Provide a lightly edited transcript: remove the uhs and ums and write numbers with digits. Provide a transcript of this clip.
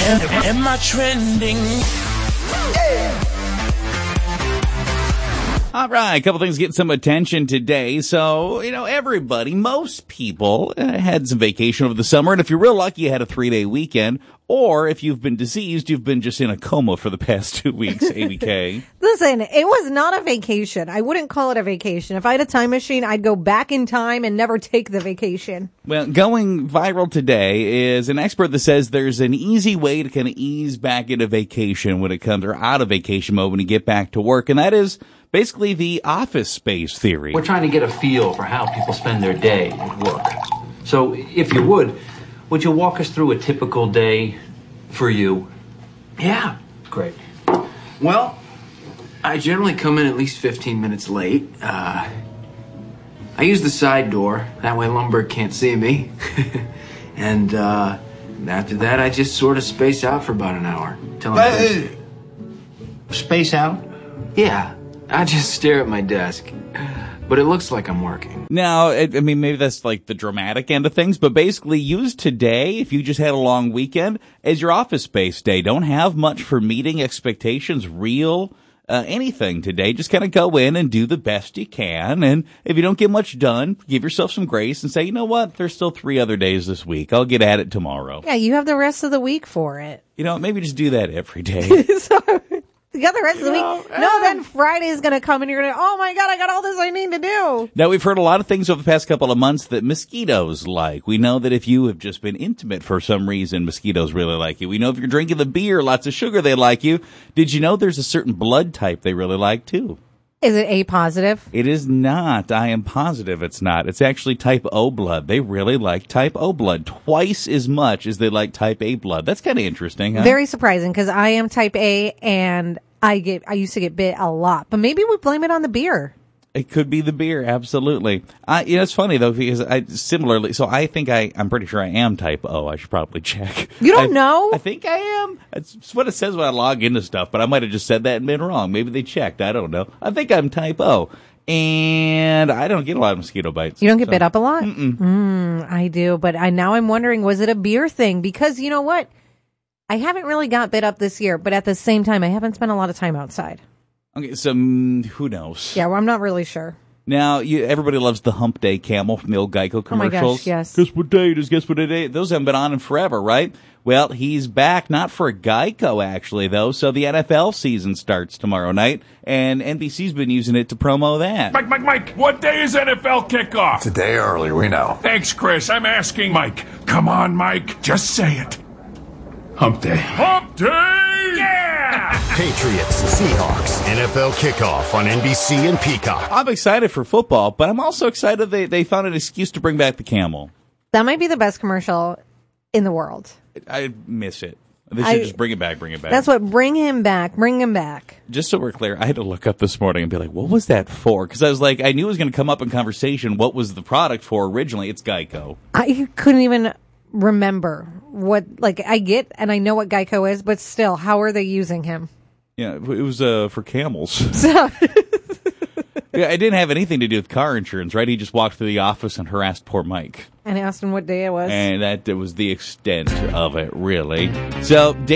Am I trending? All right, a couple things getting some attention today. So, everybody, most people had some vacation over the summer. And if you're real lucky, you had a 3-day weekend. Or if you've been diseased, you've been just in a coma for the past 2 weeks, ABK. Listen, it was not a vacation. I wouldn't call it a vacation. If I had a time machine, I'd go back in time and never take the vacation. Well, going viral today is an expert that says there's an easy way to kind of ease back into vacation when it comes, or out of vacation mode when you get back to work. And that is basically the office space theory. We're trying to get a feel for how people spend their day at work. So if you would you walk us through a typical day for you? Yeah. Great. Well, I generally come in at least 15 minutes late. I use the side door. That way Lumberg can't see me. And after that, I just sort of space out for about an hour. Space out? Yeah. I just stare at my desk. But it looks like I'm working. Now, maybe that's like the dramatic end of things, but basically use today, if you just had a long weekend, as your office space day. Don't have much for meeting expectations, anything today. Just kind of go in and do the best you can. And if you don't get much done, give yourself some grace and say, you know what? There's still 3 other days this week. I'll get at it tomorrow. Yeah, you have the rest of the week for it. Maybe just do that every day. You got the rest of the week. No, then Friday's going to come and you're going to, oh my God, I got all this I need to do. Now, we've heard a lot of things over the past couple of months that mosquitoes like. We know that if you have just been intimate for some reason, mosquitoes really like you. We know if you're drinking the beer, lots of sugar, they like you. Did you know there's a certain blood type they really like too? Is it A positive? It is not. I am positive it's not. It's actually type O blood. They really like type O blood twice as much as they like type A blood. That's kind of interesting, huh? Very surprising because I am type A and I used to get bit a lot, but maybe we blame it on the beer. It could be the beer, absolutely. It's funny though because I'm pretty sure I am type O. I should probably check. You don't know? I think I am. It's what it says when I log into stuff, but I might have just said that and been wrong. Maybe they checked. I don't know. I think I'm type O, and I don't get a lot of mosquito bites. You don't get bit up a lot? I do, but now I'm wondering, was it a beer thing? Because you know what? I haven't really got bit up this year, but at the same time, I haven't spent a lot of time outside. Okay, so who knows? Yeah, well, I'm not really sure. Now, everybody loves the Hump Day Camel from the old Geico commercials. Oh my gosh, yes. Guess what day it is? Guess what it is? Those haven't been on in forever, right? Well, he's back, not for Geico, actually, though. So the NFL season starts tomorrow night, and NBC's been using it to promo that. Mike, what day is NFL kickoff? It's a day early, we know. Thanks, Chris. I'm asking Mike. Come on, Mike. Just say it. Hump Day. Hump Day! Yeah! Patriots, Seahawks, NFL kickoff on NBC and Peacock. I'm excited for football, but I'm also excited they found an excuse to bring back the camel. That might be the best commercial in the world. I miss it. They should just bring it back. That's what, bring him back. Just so we're clear, I had to look up this morning and be like, what was that for? Because I was like, I knew it was going to come up in conversation. What was the product for originally? It's Geico. I couldn't even remember what, I get and I know what Geico is, but still, how are they using him? Yeah, it was for camels. Yeah, it didn't have anything to do with car insurance, right? He just walked through the office and harassed poor Mike. And asked him what day it was. And that was the extent of it, really. So,